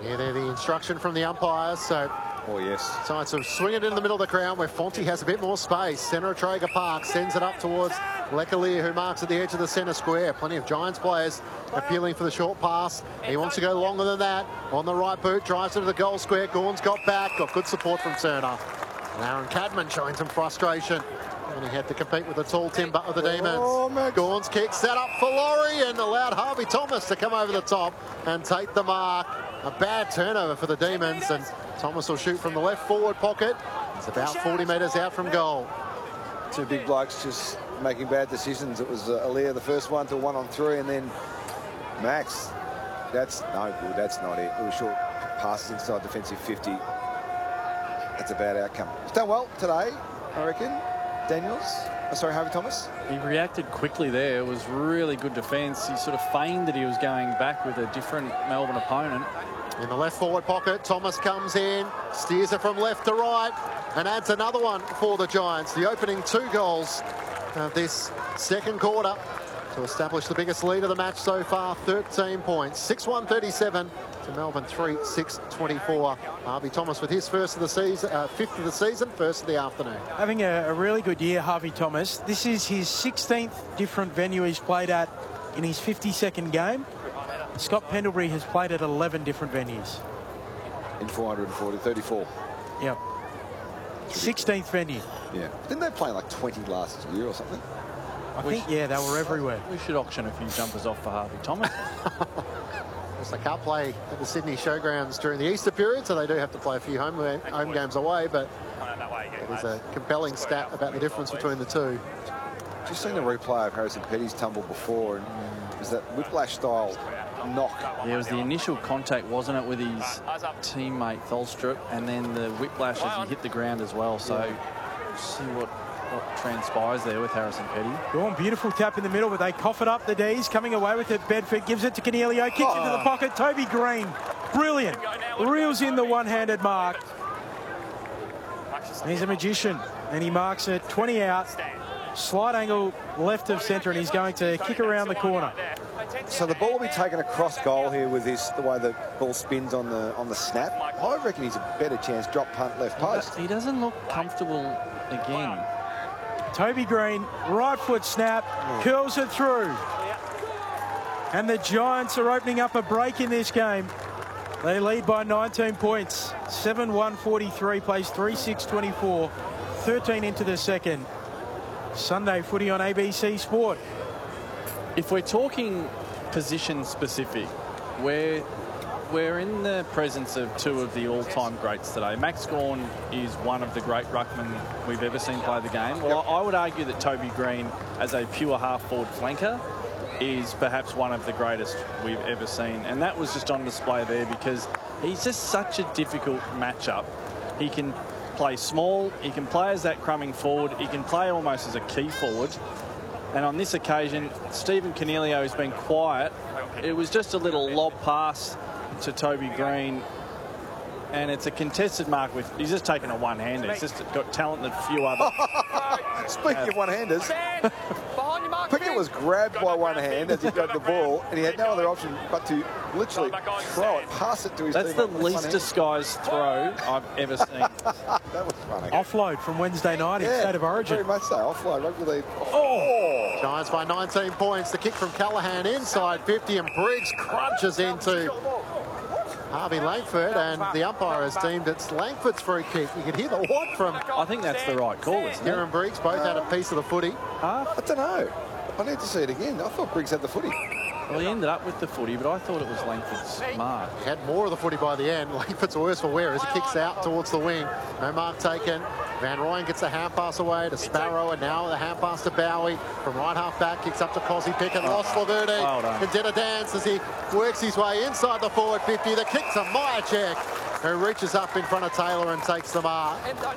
Yeah, they're the instruction from the umpires. So, oh yes. So to swing it in the middle of the ground where Fonte has a bit more space. Centre of Traeger Park sends it up towards Lecalier, who marks at the edge of the centre square. Plenty of Giants players appealing for the short pass. He wants to go longer than that. On the right boot, drives it to the goal square. Gawn's got back. Got good support from Turner. And Aaron Cadman showing some frustration. And he had to compete with the tall timber of the Demons. Gawn's kick set up for Laurie and allowed Harvey Thomas to come over the top and take the mark. A bad turnover for the Demons, and Thomas will shoot from the left forward pocket. It's about 40 metres out from goal. Two big blokes just making bad decisions. It was Aliir, the first one, to 1-on-3, and then Max. That's no good. That's not it. It was short passes inside defensive 50. That's a bad outcome. He's done well today, I reckon. Daniels. Sorry, Harvey Thomas. He reacted quickly there. It was really good defence. He sort of feigned that he was going back with a different Melbourne opponent. In the left forward pocket, Thomas comes in, steers it from left to right, and adds another one for the Giants. The opening 2 goals of this second quarter to establish the biggest lead of the match so far, 13 points. 6-1-37 to Melbourne 3-6-24. Harvey Thomas with his first of the season, 5th of the season, first of the afternoon. Having a really good year, Harvey Thomas. This is his 16th different venue he's played at in his 52nd game. Scott Pendlebury has played at 11 different venues. In 34. Yep. 16th venue. Yeah. Didn't they play like 20 last year or something? I think, yeah, they were everywhere. We should auction a few jumpers off for Harvey Thomas. They can't play at the Sydney Showgrounds during the Easter period, so they do have to play a few home games away, but there's a compelling stat about the difference between the two. Just seen a replay of Harrison Petty's tumble before, and it was that whiplash style knock. Yeah, it was the initial contact, wasn't it, with his teammate Tholstrup, and then the whiplash as he hit the ground as well. So see what transpires there with Harrison Petty. Gawn, beautiful tap in the middle, but they cough it up, the D's. Coming away with it, Bedford gives it to Coniglio, kicks into the pocket. Toby Green, brilliant. Reels in the one-handed mark. He's a magician, and he marks it 20 out. Slight angle left of centre, and he's going to kick around the corner. So the ball will be taken across goal here with the way the ball spins on the snap. I reckon he's a better chance drop punt left post. He doesn't look comfortable again. Toby Green, right foot snap, curls it through. And the Giants are opening up a break in this game. They lead by 19 points. 7-1-43, plays 3-6-24. 13 into the second. Sunday footy on ABC Sport. If we're talking position specific, we're in the presence of 2 of the all-time greats today. Max Gawn is one of the great ruckmen we've ever seen play the game. Well, I would argue that Toby Green, as a pure half-forward flanker, is perhaps one of the greatest we've ever seen. And that was just on display there because he's just such a difficult matchup. He can play small, he can play as that crumbing forward, he can play almost as a key forward. And on this occasion, Stephen Coniglio has been quiet. It was just a little lob pass to Toby Green, and it's a contested mark with, he's just taken a one-hander. He's just got talent that few other. Speaking of one-handers, Pickett was grabbed by one hand as he got the ball, and he had no other option but to literally throw it, pass it to his team. That's the least disguised throw I've ever seen. That was funny. Offload from Wednesday night in State of Origin. Very much so. Offload, rugby league. Giants by 19 points. The kick from Callahan inside 50, and Briggs crunches into Harvey Langford, and the umpire has deemed it's Langford's free kick. You can hear the what from... I think that's the right call, isn't it? Kieran Briggs both had a piece of the footy. I don't know. I need to see it again. I thought Briggs had the footy. Well, he ended up with the footy, but I thought it was Langford's mark. He had more of the footy by the end. Langford's worse for wear as he kicks out towards the wing. No mark taken. Van Rooyen gets the hand pass away to Sparrow, and now the hand pass to Bowie. From right half back, kicks up to Cosy Pickett. Lost Laverde. And did a dance as he works his way inside the forward 50. The kick to Myercheck, who reaches up in front of Taylor and takes the mark.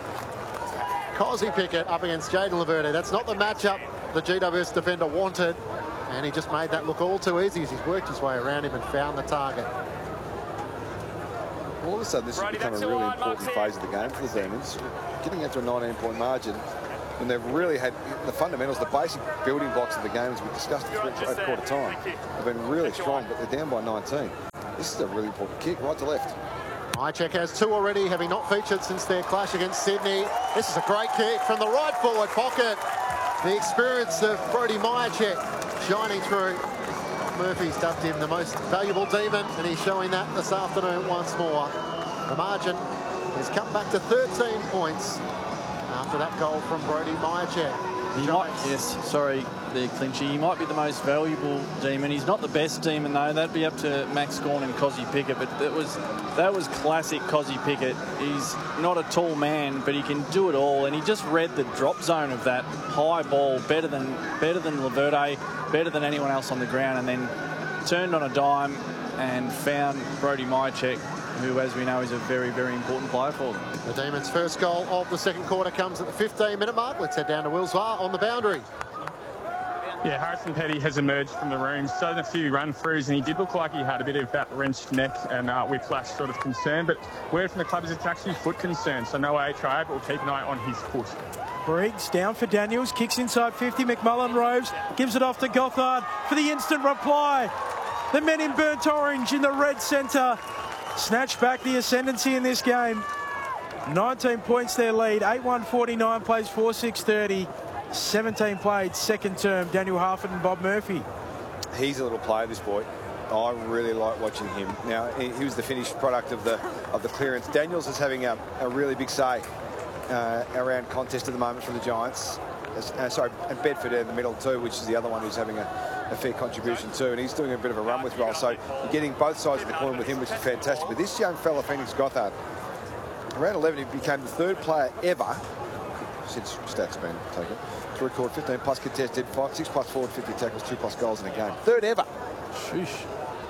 Cosy Pickett up against Jaden Laverde. That's not the matchup the GWS defender wanted, and he just made that look all too easy as he's worked his way around him and found the target. All of a sudden, this has become a really important phase of the game for the Demons. Getting into a 19-point margin, and they've really had the fundamentals, the basic building blocks of the game, as we discussed at quarter time, have been really strong, but they're down by 19. This This is a really important kick, right to left. Mychek has 2 already, having not featured since their clash against Sydney. This is a great kick from the right forward pocket. The experience of Brody Mychek shining through. Murphy's dubbed him the most valuable demon, and he's showing that this afternoon once more. The margin has come back to 13 points after that goal from Brody Mychek. The Clinchy. He might be the most valuable demon. He's not the best demon though. That'd be up to Max Gawn and Cozzy Pickett. But that was classic Cozzy Pickett. He's not a tall man, but he can do it all. And he just read the drop zone of that high ball better than Laverde, better than anyone else on the ground, and then turned on a dime and found Brody Mychek, who, as we know, is a very, very important player for them. The Demons' first goal of the second quarter comes at the 15-minute mark. Let's head down to Wilsvar on the boundary. Yeah, Harrison Petty has emerged from the room, done a few run-throughs, and he did look like he had a bit of that wrenched neck and whiplash sort of concern. But word from the club is it's actually foot concern, so no HI, but we'll keep an eye on his foot. Briggs down for Daniels, kicks inside 50. McMullen roves, gives it off to Gothard for the instant reply. The men in burnt orange in the red centre snatch back the ascendancy in this game. 19 points their lead. 8-1-49 plays 4-6-30. 17 played, second term. Daniel Harford and Bob Murphy. He's a little player, this boy. I really like watching him. Now, he was the finished product of the clearance. Daniels is having a really big say around contest at the moment from the Giants. And Bedford in the middle too, which is the other one who's having a fair contribution too. And he's doing a bit of a run with Roll. So you're getting both sides of the coin with him, which is fantastic. But this young fella, Phoenix Gothard, around 11, he became the 3rd player ever, since stats been taken, to record 15 plus contested, 6 plus forward, 50 tackles, 2 plus goals in a game. 3rd ever. Sheesh.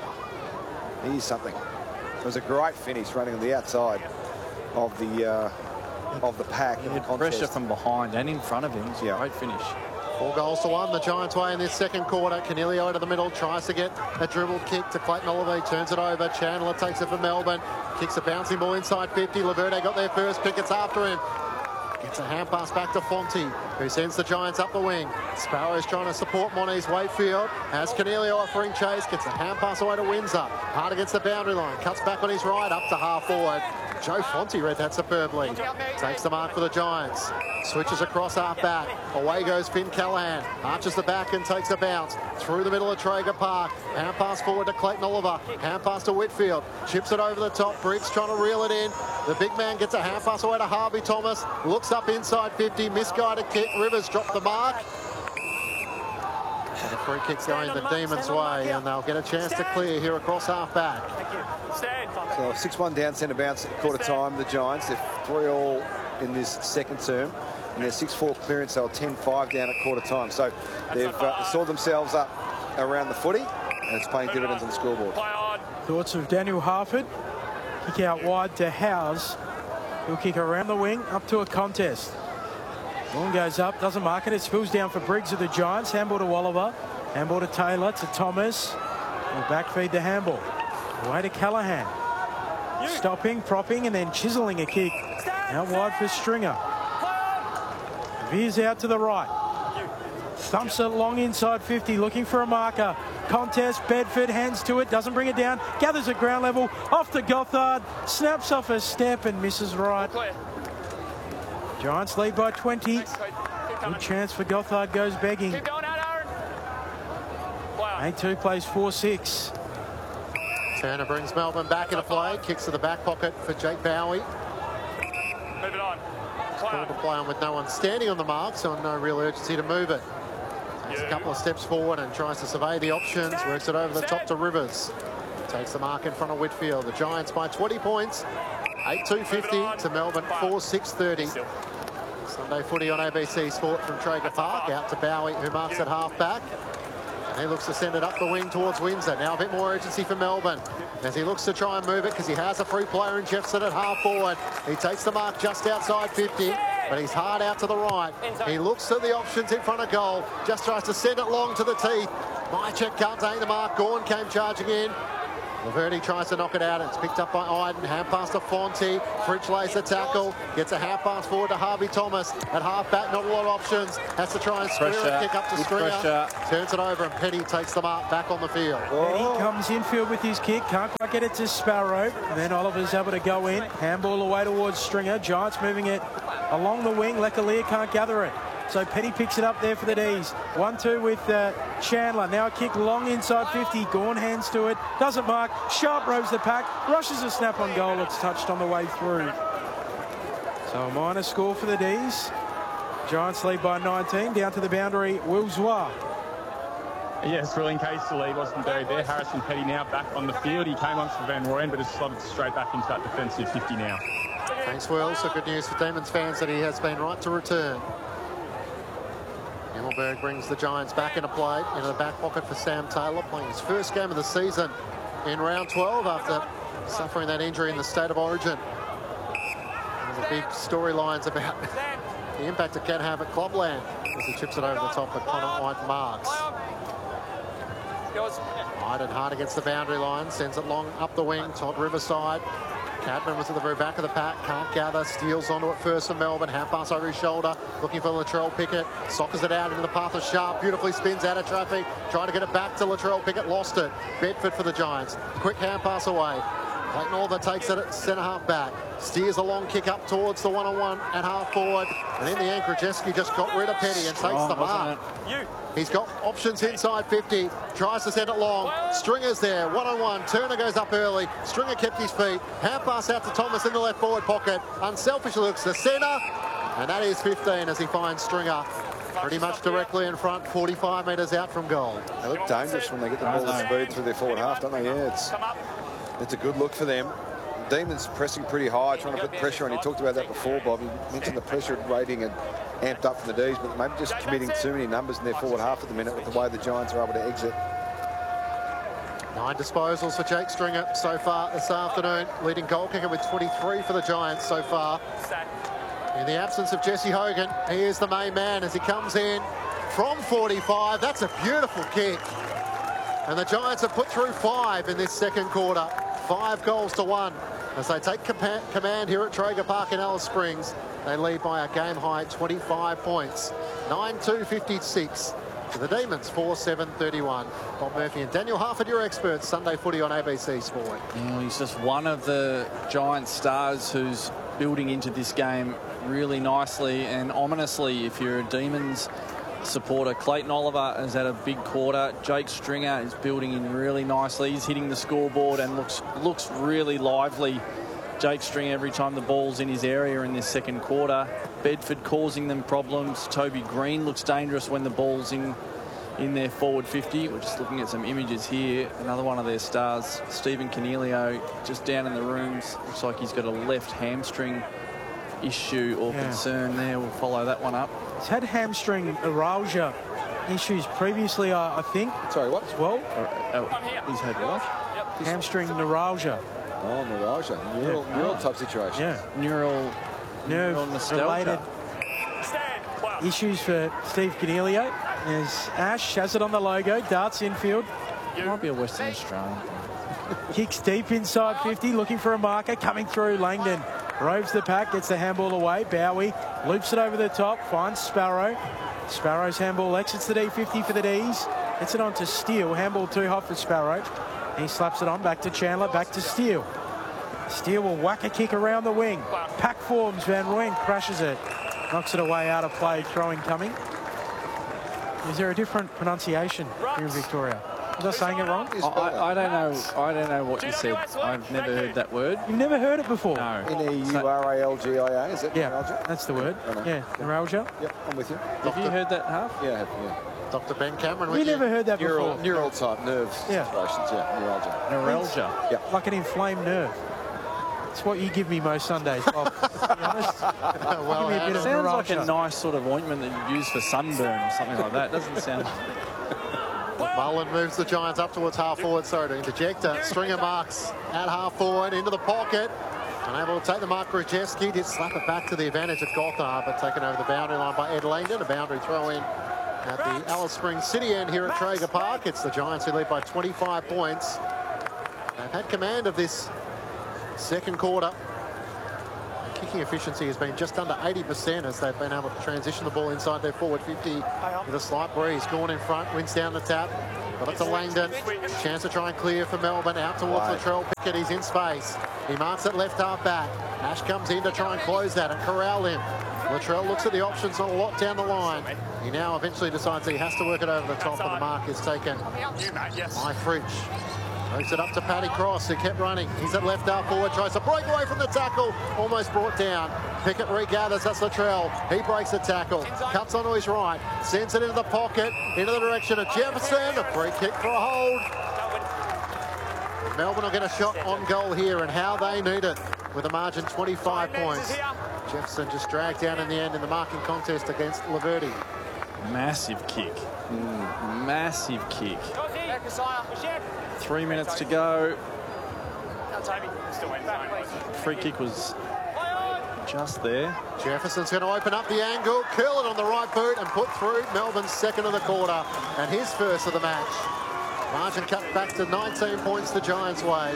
He is something. It was a great finish running on the outside of the pack. He had pressure from behind and in front of him. It's a great finish. 4 goals to 1, the Giants way in this second quarter. Canelio into the middle, tries to get a dribbled kick to Clayton Oliver, turns it over. Chandler takes it for Melbourne, kicks a bouncing ball inside 50. Laverde got there first, Pickett's after him. Gets a hand pass back to Fonte, who sends the Giants up the wing. Sparrow's trying to support Moniz Wakefield. Has Canelio offering chase, gets a hand pass away to Windsor. Hard against the boundary line, cuts back on his right, up to half forward. Joe Fonte read that superbly. Takes the mark for the Giants. Switches across half back. Away goes Finn Callahan. Arches the back and takes a bounce. Through the middle of Traeger Park. Hand pass forward to Clayton Oliver. Hand pass to Whitfield. Chips it over the top. Briggs trying to reel it in. The big man gets a hand pass away to Harvey Thomas. Looks up inside 50. Misguided kick. Rivers dropped the mark. And the free kick's going the Demons' way, and they'll get a chance to clear here across half back. So 6-1 down centre bounce at quarter time, the Giants. They're 3-all in this second term. And their 6-4 clearance, they were 10-5 down at quarter time. So they've sold themselves up around the footy, and it's paying dividends on the scoreboard. Thoughts of Daniel Harford. Kick out wide to Howes. He'll kick around the wing up to a contest. Ball goes up, doesn't mark it. It spills down for Briggs of the Giants. Handball to Oliver. Handball to Taylor, to Thomas. Will back feed the handball. Away to Callahan. Stopping, propping, and then chiseling a kick. Out wide for Stringer. Veers out to the right. Thumps it long inside 50, looking for a marker. Contest, Bedford, hands to it, doesn't bring it down. Gathers at ground level, off to Gothard. Snaps off a step and misses right. Giants lead by 20. Good chance for Gothard, goes begging. 8-2 plays 4-6. Turner brings Melbourne back into play. Kicks to the back pocket for Jake Bowie. Move it on. Call to play on with no one standing on the mark, so no real urgency to move it. Takes a couple of steps forward and tries to survey the options. Works it over the top to Rivers. Takes the mark in front of Whitfield. The Giants by 20 points. 8-2-50 to Melbourne 4-6-30. Sunday footy on ABC Sport from Traeger Park. Out to Bowie, who marks at half back. And he looks to send it up the wing towards Windsor. Now a bit more urgency for Melbourne as he looks to try and move it because he has a free player in Jefferson at half forward. He takes the mark just outside 50, but he's hard out to the right. He looks at the options in front of goal, just tries to send it long to the teeth. Mychek can't take the mark. Gawn came charging in. Laverty tries to knock it out. It's picked up by Iden. Hand pass to Fonte. Fritsch lays the tackle. Gets a hand pass forward to Harvey Thomas. At half back, not a lot of options. Has to try and square it. Kick up to Stringer. Turns it over and Petty takes the mark back on the field. Petty comes infield with his kick. Can't quite get it to Sparrow. And then Oliver's able to go in. Handball away towards Stringer. Giants moving it along the wing. Lecalier can't gather it. So Petty picks it up there for the D's. 1-2 with Chandler. Now a kick long inside 50. Gawn hands to it. Doesn't mark. Sharp roves the pack. Rushes a snap on goal. It's touched on the way through. So a minor score for the D's. Giants lead by 19. Down to the boundary, Wilswa. Yes, well, in case the lead wasn't buried there, Harrison Petty now back on the field. He came on for Van Rooyen, but has slotted straight back into that defensive 50 now. Thanks, Will. So good news for Demons fans that he has been right to return. Himmelberg brings the Giants back into play, into the back pocket for Sam Taylor, playing his first game of the season in round 12 after suffering that injury in the State of Origin. One of the big storylines about the impact it can have at Clubland as he chips it over the top of Connor White marks. Iden hard against the boundary line, sends it long up the wing, Todd Riverside. Cadman was at the very back of the pack, can't gather, steals onto it first for Melbourne, hand pass over his shoulder, looking for Latrell Pickett, soccers it out into the path of Sharp, beautifully spins out of traffic, trying to get it back to Latrell Pickett, lost it. Bedford for the Giants, quick hand pass away. Clayton Oliver takes it at centre half back, steers a long kick up towards the one-on-one at half forward, and in the end, Krajewski just got rid of Petty and takes the mark. He's got options inside 50, tries to send it long, Stringer's there, one-on-one, Turner goes up early, Stringer kept his feet, hand pass out to Thomas in the left forward pocket, unselfish looks to centre, and that is 15 as he finds Stringer pretty much directly in front, 45 metres out from goal. They look dangerous when they get the ball at speed through their forward half, don't they? Yeah, it's a good look for them. Demons pressing pretty high, trying to put pressure on. You talked about that before, Bob. You mentioned the pressure rating and amped up from the D's, but maybe just committing too many numbers in their forward half at the minute with the way the Giants are able to exit. 9 disposals for Jake Stringer so far this afternoon, leading goal kicker with 23 for the Giants so far. In the absence of Jesse Hogan, he is the main man as he comes in from 45. That's a beautiful kick. And the Giants have put through 5 in this second quarter. 5 goals to 1 as they take command here at Traeger Park in Alice Springs. They lead by a game-high 25 points. 9-2-56 to the Demons, 4-7-31. Bob Murphy and Daniel Harford, your experts. Sunday footy on ABC Sport. Yeah, he's just one of the Giant stars who's building into this game really nicely and ominously. If you're a Demons supporter, Clayton Oliver has had a big quarter. Jake Stringer is building in really nicely. He's hitting the scoreboard and looks really lively. Jake Stringer every time the ball's in his area in this second quarter. Bedford causing them problems. Toby Green looks dangerous when the ball's in their forward 50. We're just looking at some images here. Another one of their stars, Stephen Canelio, just down in the rooms. Looks like he's got a left hamstring issue or concern there. We'll follow that one up. He's had hamstring neuralgia issues previously, I think. Sorry, what? As well. He's had what? Hamstring neuralgia. Oh, neuralgia. Neural type situation. Yeah. Nerve-related issues for Steve Canelio. As Ash has it on the logo, darts infield. Might be a Western Australian. Kicks deep inside 50, looking for a marker, coming through. Langdon roves the pack, gets the handball away. Bowie loops it over the top, finds Sparrow. Sparrow's handball exits the D50 for the D's. Gets it on to Steele. Handball too hot for Sparrow. He slaps it on, back to Chandler, back to Steele. Steele will whack a kick around the wing. Pack forms, Van Rooyen crashes it. Knocks it away, out of play, throwing coming. Is there a different pronunciation here in Victoria? Was I saying it wrong? I don't know. I don't know what you said. I've never heard that word. You've never heard it before? No. Neuralgia, is it? Yeah, neuralgia? that's the word. Yeah, neuralgia. Yep, I'm with you. Have you heard that, Half? Yeah, I have, yeah. Dr. Ben Cameron with We you. never heard that before. Neural type nerve situations, neuralgia. Neuralgia. Yeah. Like an inflamed nerve. It's what you give me most Sundays, Bob. To be honest. Well, Give me a bit of Sounds like neuralgia. a nice sort of ointment that you use for sunburn or something like that. Doesn't sound... Mullen moves the Giants up towards half forward, sorry to interject. Stringer marks at half forward into the pocket. Unable to take the mark, Krajewski did slap it back to the advantage of Gothard, but taken over the boundary line by Ed Langdon. A boundary throw in at the Alice Springs City end here at Traeger Park. It's the Giants who lead by 25 points. They've had command of this second quarter. Kicking efficiency has been just under 80% as they've been able to transition the ball inside their forward 50 with a slight breeze. Gorn in front, wins down the tap. Got it to Langdon. Chance to try and clear for Melbourne. Out towards Latrell Pickett. He's in space. He marks it left half back. Ash comes in to try and close that and corral him. Latrell looks at the options, not a lot down the line. He now eventually decides he has to work it over the top, and the mark is taken by Fridge. Moves it up to Paddy Cross, who kept running. He's at left half forward, tries to break away from the tackle. Almost brought down. Pickett regathers, that's Latrell. He breaks the tackle, cuts onto his right, sends it into the pocket, into the direction of Jefferson. A free kick for a hold. Melbourne will get a shot on goal here, and how they need it, with a margin 25 points. Jefferson just dragged down in the end in the marking contest against Laverty. Massive kick. Massive kick. 3 minutes to go. Free kick was just there. Jefferson's going to open up the angle, curl it on the right boot and put through Melbourne's second of the quarter and his first of the match. Margin cut back to 19 points the Giants' way.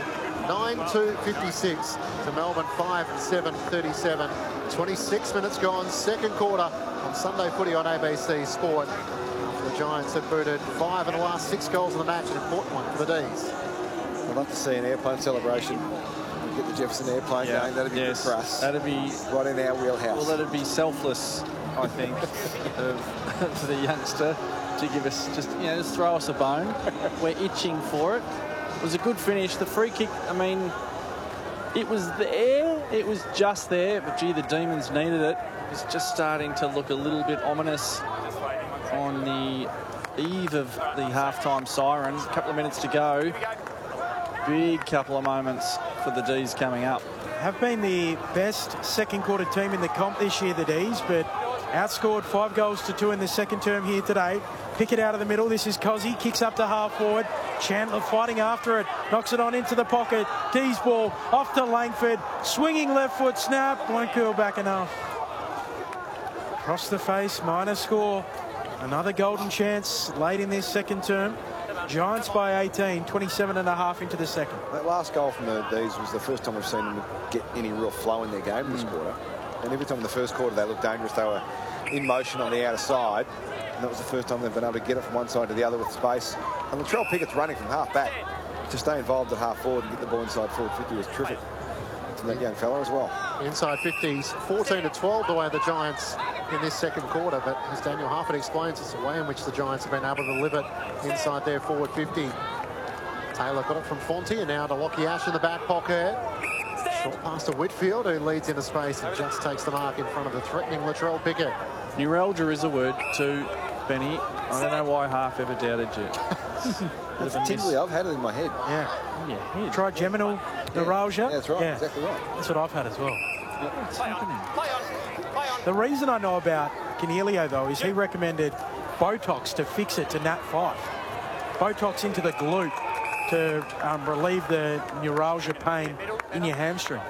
9-2-56 to Melbourne 5-7-37. 26 minutes gone, second quarter on Sunday Footy on ABC Sport. The Giants have booted 5 of the last 6 goals of the match, an important one for the D's. I'd love to see an airplane celebration. Get the Jefferson airplane going. That'd be good for us. That'd be right in our wheelhouse. Well, that'd be selfless, I think, for the youngster to give us just throw us a bone. We're itching for it. It was a good finish. The free kick, I mean, it was there. It was just there, but gee, the Demons needed it. It's just starting to look a little bit ominous on the eve of the halftime siren. A couple of minutes to go. Big couple of moments for the D's coming up. Have been the best second quarter team in the comp this year, the D's, but outscored 5-2 in the second term here today. Pick it out of the middle. This is Cozzy. Kicks up to half forward. Chandler fighting after it. Knocks it on into the pocket. D's ball off to Langford. Swinging left foot snap. Won't curl back enough. Across the face. Minor score. Another golden chance late in this second term. Giants by 18. 27.5 into the second. That last goal from the D's was the first time we've seen them get any real flow in their game this quarter. And every time in the first quarter they looked dangerous. They were in motion on the outer side. And that was the first time they've been able to get it from one side to the other with space. And Latrell Pickett's running from half back to stay involved at half forward and get the ball inside forward 50 was terrific from that young fella as well. Inside 50s, 14-12 the way the Giants in this second quarter, but as Daniel Harford explains, it's the way in which the Giants have been able to live it inside their forward 50. Taylor got it from Fonte and now to Lockie Ash in the back pocket. Short pass to Whitfield, who leads into space and just takes the mark in front of the threatening Latrell Pickett. Neuralgia is a word too, Benny. I don't know why Half ever doubted you. That's a tingly. I've had it in my head. Yeah. Trigeminal neuralgia. Yeah, that's right. Yeah. Exactly right. That's what I've had as well. What's happening? The reason I know about Cornelio, though, is he recommended Botox to fix it to Nat 5. Botox into the glute to relieve the neuralgia pain in your hamstring.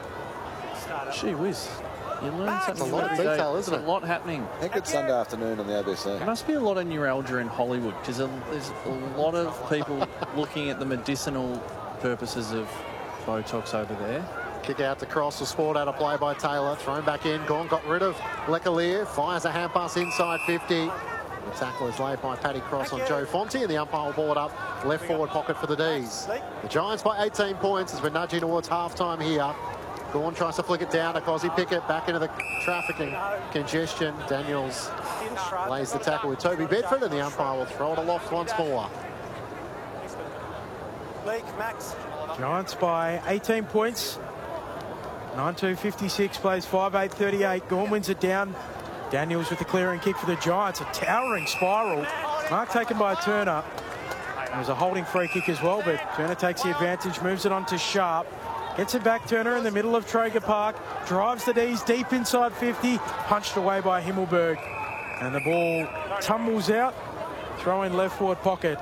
Gee whiz. You learn something. A lot of detail, isn't it? There's a lot happening. A good Sunday afternoon on the ABC. There must be a lot of neuralgia in Hollywood because there's a lot of people looking at the medicinal purposes of Botox over there. Kick out to Cross, the sport out of play by Taylor. Thrown back in. Gorn got rid of Lecalier. Fires a hand pass inside 50. The tackle is laid by Paddy Cross on Joe Fonte, and the umpire will ball it up left forward pocket for the D's. The Giants by 18 points as we're nudging towards half-time here. Gorn tries to flick it down to Cozzy Pickett, back into the trafficking congestion. Daniels lays the tackle with Toby Bedford, and the umpire will throw it aloft once more. Giants by 18 points. 9-2-56, plays 5-8-38. Gorn wins it down. Daniels with the clearing kick for the Giants. A towering spiral. Mark taken by Turner. There was a holding free kick as well, but Turner takes the advantage, moves it on to Sharp. Gets it back, Turner, in the middle of Traeger Park. Drives the D's deep inside 50. Punched away by Himmelberg. And the ball tumbles out. Throw in left forward pocket.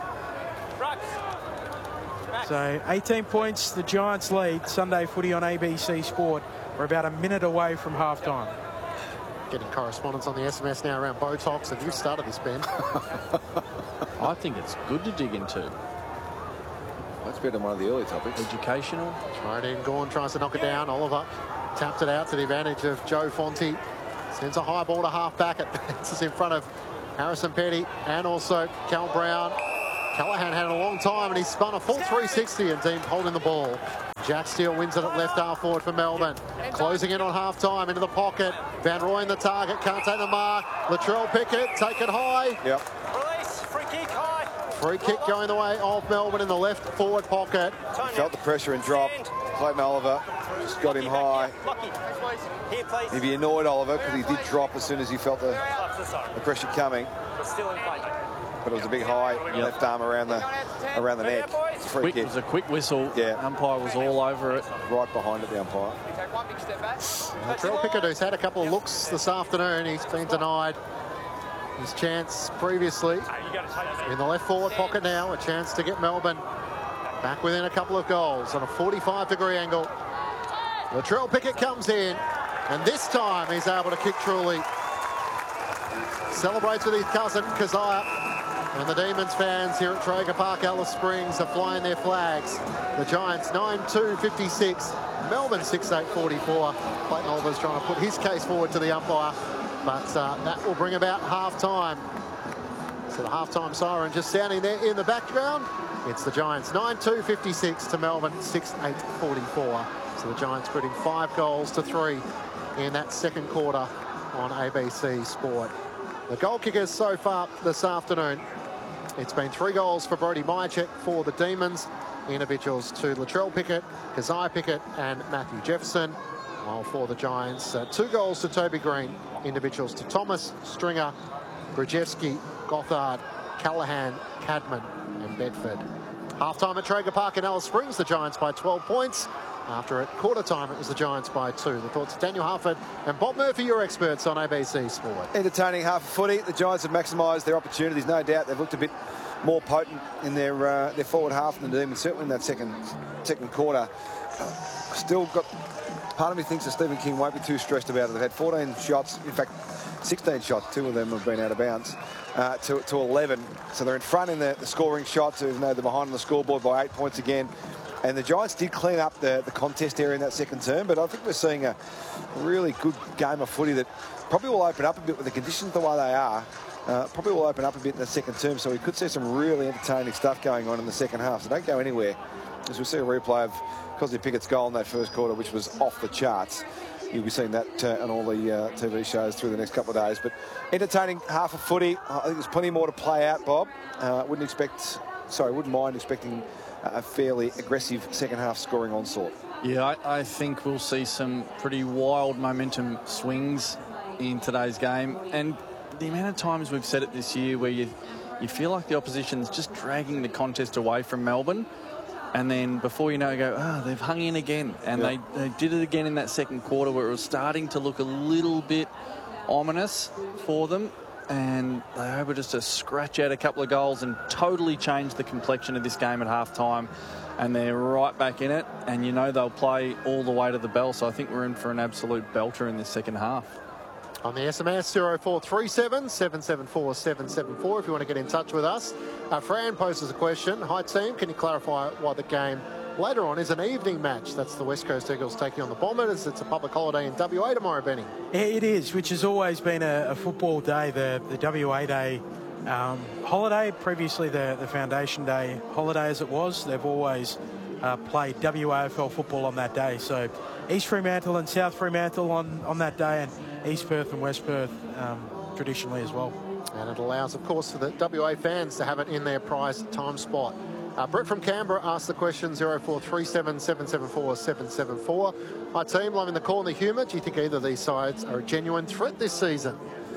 So 18 points, the Giants lead. Sunday Footy on ABC Sport. We're about a minute away from halftime. Getting correspondence on the SMS now around Botox, and you've started this, Ben. I think it's good to dig into. That's better than one of the early topics. Educational. Right in, Gawn tries to knock it down. Oliver tapped it out to the advantage of Joe Fonte. Sends a high ball to half-back. It bounces in front of Harrison Petty and also Cal Brown. Callaghan had it a long time and he spun a full 360 and Dean holding the ball. Jack Steele wins it at left half forward for Melbourne. Closing in on half-time into the pocket. Van Rooyen the target, can't take the mark. Latrell Pickett, take it high. Yep. Release, free kick high. Free kick going the way of Melbourne in the left forward pocket. Felt the pressure and dropped. Clayton Oliver just got him high. Here, please. Maybe annoyed Oliver because he did drop as soon as he felt the pressure coming. Still in play. But it was a big high left arm around the neck. It's a free kick. It was a quick whistle. Yeah. Umpire was all over it. Right behind it, the umpire. Latrell Pickett, who's had a couple of looks this afternoon, he's been denied his chance previously. In the left forward pocket now, a chance to get Melbourne back within a couple of goals on a 45-degree angle. Latrell Pickett comes in, and this time he's able to kick truly. Celebrates with his cousin, Keziah. And the Demons fans here at Traeger Park, Alice Springs, are flying their flags. The Giants 9-2-56, Melbourne 6-8-44. Clayton Oliver's trying to put his case forward to the umpire, but that will bring about half-time. So the half-time siren just sounding there in the background. It's the Giants 9-2-56 to Melbourne 6-8-44. So the Giants putting 5 goals to 3 in that second quarter on ABC Sport. The goal kickers so far this afternoon, it's been 3 goals for Brody Mychek for the Demons. Individuals to Latrell Pickett, Keziah Pickett and Matthew Jefferson. While for the Giants, 2 goals to Toby Green. Individuals to Thomas, Stringer, Brzezinski, Gothard, Callaghan, Cadman and Bedford. Half-time at Traeger Park in Alice Springs, the Giants by 12 points. After at quarter time, it was the Giants by 2. The thoughts of Daniel Harford and Bob Murphy, your experts on ABC Sport. Entertaining half a footy. The Giants have maximised their opportunities, no doubt. They've looked a bit more potent in their forward half than the Demons, certainly in that second quarter. Still got... Part of me thinks that Stephen King won't be too stressed about it. They've had 14 shots, in fact, 16 shots. 2 of them have been out of bounds to 11. So they're in front in the scoring shots, even though they're behind on the scoreboard by 8 points again. And the Giants did clean up the contest area in that second term, but I think we're seeing a really good game of footy that probably will open up a bit with the conditions the way they are. Probably will open up a bit in the second term, so we could see some really entertaining stuff going on in the second half. So don't go anywhere, as we'll see a replay of Cosy Pickett's goal in that first quarter, which was off the charts. You'll be seeing that on all the TV shows through the next couple of days. But entertaining half of footy. I think there's plenty more to play out, Bob. Wouldn't mind expecting a fairly aggressive second half scoring onslaught. Yeah, I think we'll see some pretty wild momentum swings in today's game. And the amount of times we've said it this year where you feel like the opposition's just dragging the contest away from Melbourne. And then before you know, you go, they've hung in again. And they did it again in that second quarter where it was starting to look a little bit ominous for them. And they were able just to scratch out a couple of goals and totally change the complexion of this game at half-time. And they're right back in it. And you know they'll play all the way to the bell. So I think we're in for an absolute belter in this second half. On the SMS, 0437 774 774 if you want to get in touch with us. Fran poses a question. Hi, team. Can you clarify why the game later on is an evening match? That's the West Coast Eagles taking on the Bombers. It's a public holiday in WA tomorrow, Benny. It is, which has always been a football day, the WA Day holiday. Previously, the Foundation Day holiday as it was. They've always played WAFL football on that day. So East Fremantle and South Fremantle on that day, and East Perth and West Perth traditionally as well. And it allows, of course, for the WA fans to have it in their prize time spot. Brett from Canberra asked the question, 0437 774 774. Hi, team. Loving the call and the humour. Do you think either of these sides are a genuine threat this season?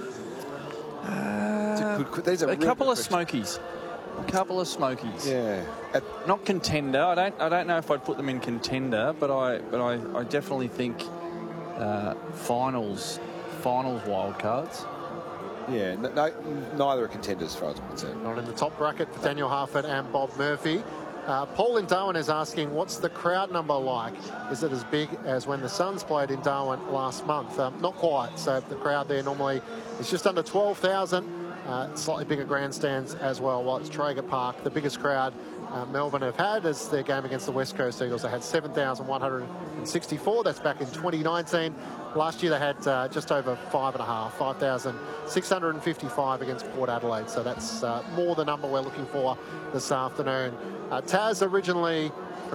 A couple of smokies. A couple of smokies. Yeah. Not contender. I don't know if I'd put them in contender, but I definitely think finals wild cards. Yeah, no, neither are contenders as far as I'm concerned. Not in the top bracket for Daniel Harford and Bob Murphy. Paul in Darwin is asking, what's the crowd number like? Is it as big as when the Suns played in Darwin last month? Not quite. So the crowd there normally is just under 12,000. Slightly bigger grandstands as well, while it's Traeger Park. The biggest crowd Melbourne have had as their game against the West Coast Eagles. They had 7,164. That's back in 2019. Last year they had just over 5,655 against Port Adelaide. So that's more the number we're looking for this afternoon. Taz originally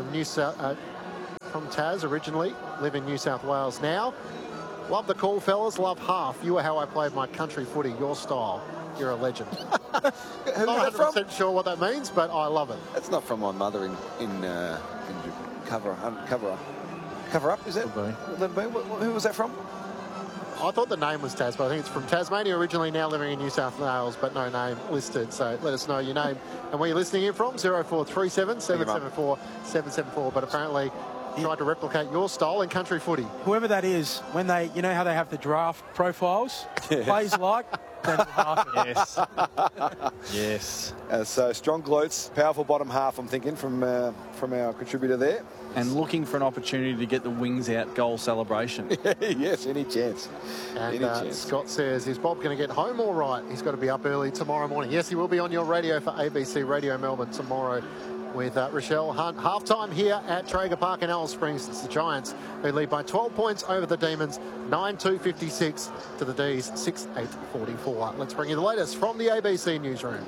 from Taz originally, live in New South Wales now. Love the call, fellas. Love half. You are how I played my country footy. Your style. You're a legend. Not 100% sure what that means, but I love it. That's not from my mother in cover up, is it? Who was that from? I thought the name was Taz, but I think it's from Tasmania originally, now living in New South Wales, but no name listed. So let us know your name and where you're listening in from. 0437 774 774. But apparently tried to replicate your style in country footy. Whoever that is, when they, you know how they have the draft profiles, plays like. Yes. Yes. So strong glutes, powerful bottom half, I'm thinking, from our contributor there. And looking for an opportunity to get the wings out goal celebration. Yes, any chance. And Scott says, is Bob going to get home all right? He's got to be up early tomorrow morning. Yes, he will be on your radio for ABC Radio Melbourne tomorrow with Rochelle Hunt. Half-time here at Traeger Park in Alice Springs. It's the Giants who lead by 12 points over the Demons, 9-2-56 to the D's, 6-8-44. Let's bring you the latest from the ABC newsroom.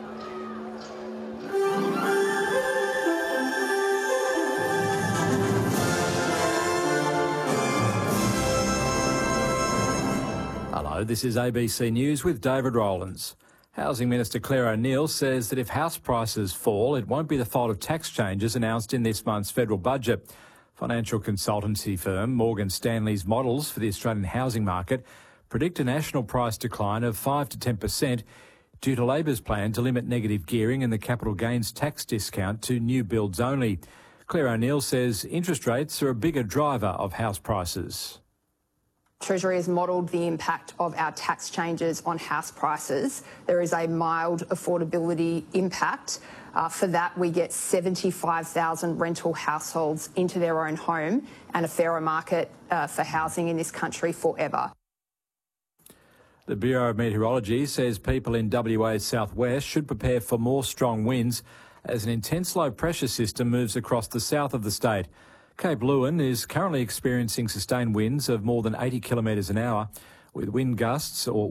Hello, this is ABC News with David Rowlands. Housing Minister Claire O'Neil says that if house prices fall, it won't be the fault of tax changes announced in this month's federal budget. Financial consultancy firm Morgan Stanley's models for the Australian housing market predict a national price decline of 5 to 10% due to Labor's plan to limit negative gearing and the capital gains tax discount to new builds only. Claire O'Neil says interest rates are a bigger driver of house prices. Treasury has modelled the impact of our tax changes on house prices. There is a mild affordability impact. For that, we get 75,000 rental households into their own home and a fairer market for housing in this country forever. The Bureau of Meteorology says people in WA's southwest should prepare for more strong winds as an intense low pressure system moves across the south of the state. Cape Leeuwin is currently experiencing sustained winds of more than 80 kilometres an hour, with a wind gust of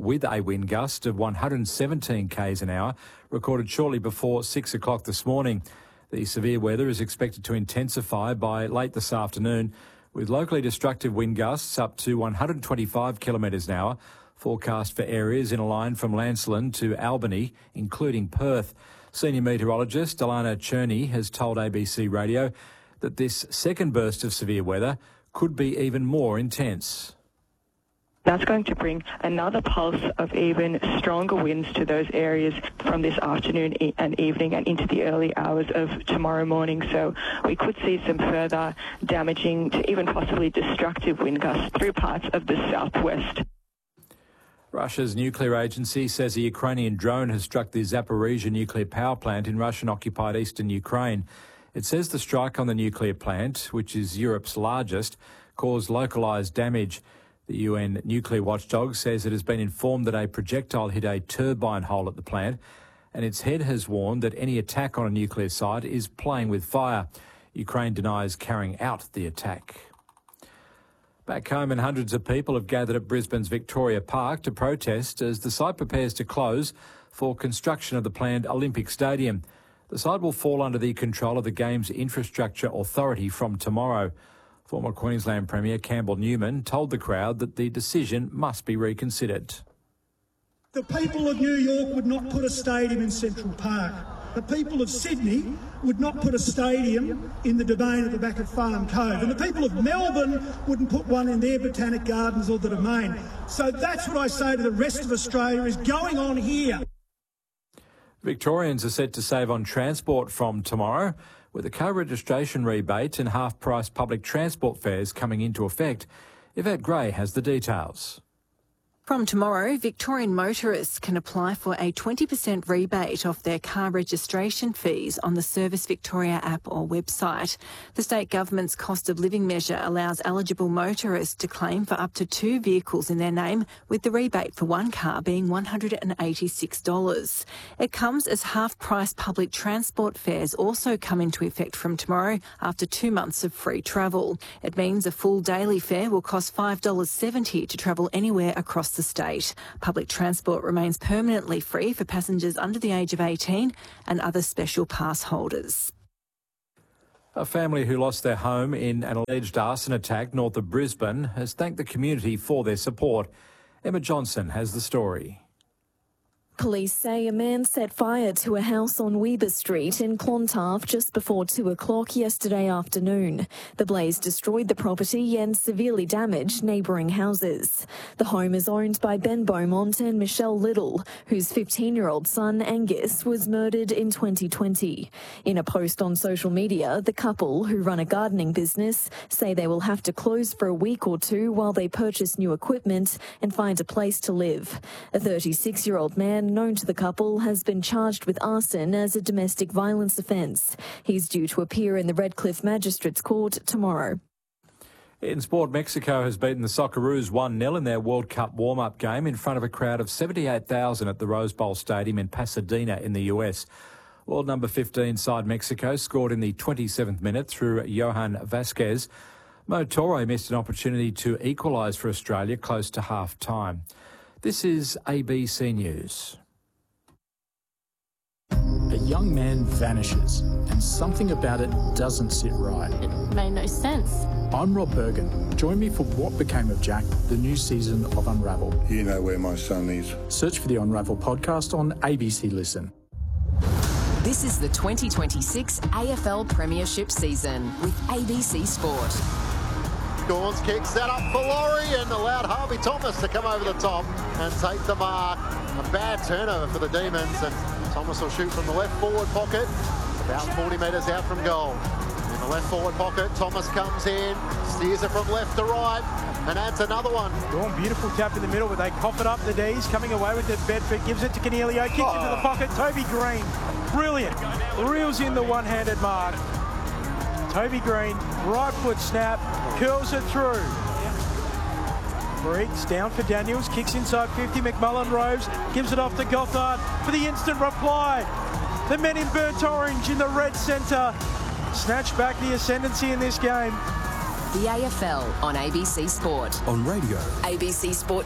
117 k's an hour recorded shortly before 6 o'clock this morning. The severe weather is expected to intensify by late this afternoon, with locally destructive wind gusts up to 125 kilometres an hour forecast for areas in a line from Lancelin to Albany, including Perth. Senior meteorologist Alana Cherney has told ABC Radio that this second burst of severe weather could be even more intense. That's going to bring another pulse of even stronger winds to those areas from this afternoon and evening and into the early hours of tomorrow morning. So we could see some further damaging to even possibly destructive wind gusts through parts of the southwest. Russia's nuclear agency says a Ukrainian drone has struck the Zaporizhzhia nuclear power plant in Russian-occupied eastern Ukraine. It says the strike on the nuclear plant, which is Europe's largest, caused localised damage. The UN nuclear watchdog says it has been informed that a projectile hit a turbine hole at the plant, and its head has warned that any attack on a nuclear site is playing with fire. Ukraine denies carrying out the attack. Back home, and hundreds of people have gathered at Brisbane's Victoria Park to protest as the site prepares to close for construction of the planned Olympic Stadium. The site will fall under the control of the Games Infrastructure Authority from tomorrow. Former Queensland Premier Campbell Newman told the crowd that the decision must be reconsidered. The people of New York would not put a stadium in Central Park. The people of Sydney would not put a stadium in the Domain at the back of Farm Cove. And the people of Melbourne wouldn't put one in their Botanic Gardens or the Domain. So that's what I say to the rest of Australia is going on here. Victorians are set to save on transport from tomorrow, with a car registration rebate and half-price public transport fares coming into effect. Yvette Gray has the details. From tomorrow, Victorian motorists can apply for a 20% rebate off their car registration fees on the Service Victoria app or website. The state government's cost of living measure allows eligible motorists to claim for up to 2 vehicles in their name, with the rebate for one car being $186. It comes as half-price public transport fares also come into effect from tomorrow after 2 months of free travel. It means a full daily fare will cost $5.70 to travel anywhere across the state. Public transport remains permanently free for passengers under the age of 18 and other special pass holders. A family who lost their home in an alleged arson attack north of Brisbane has thanked the community for their support. Emma Johnson has the story. Police say a man set fire to a house on Weber Street in Clontarf just before 2 o'clock yesterday afternoon. The blaze destroyed the property and severely damaged neighbouring houses. The home is owned by Ben Beaumont and Michelle Little, whose 15-year-old son Angus was murdered in 2020. In a post on social media, the couple, who run a gardening business, say they will have to close for a week or two while they purchase new equipment and find a place to live. A 36-year-old man known to the couple has been charged with arson as a domestic violence offence. He's due to appear in the Redcliffe Magistrates Court tomorrow. In sport, Mexico has beaten the Socceroos 1-0 in their World Cup warm-up game in front of a crowd of 78,000 at the Rose Bowl Stadium in Pasadena in the US. World number 15 side Mexico scored in the 27th minute through Johan Vasquez. Mo Torre missed an opportunity to equalise for Australia close to half-time. This is ABC News. A young man vanishes, and something about it doesn't sit right. It made no sense. I'm Rob Bergen. Join me for What Became of Jack, the new season of Unravel. You know where my son is. Search for the Unravel podcast on ABC Listen. This is the 2026 AFL Premiership season with ABC Sport. Gawns kicks that up for Laurie and allowed Harvey Thomas to come over the top and take the mark. A bad turnover for the Demons, and Thomas will shoot from the left forward pocket, about 40 metres out from goal. In the left forward pocket, Thomas comes in, steers it from left to right, and adds another one. Dawn, beautiful tap in the middle, but they cough it up. The D's coming away with it. Bedford gives it to Canelio, kicks into the pocket. Toby Green, brilliant, reels in the one-handed mark. Toby Green, right foot snap, curls it through. Briggs down for Daniels, kicks inside 50. McMullen roves, gives it off to Gothard for the instant reply. The men in burnt orange in the red centre snatch back the ascendancy in this game. The AFL on ABC Sport. On radio. ABC Sport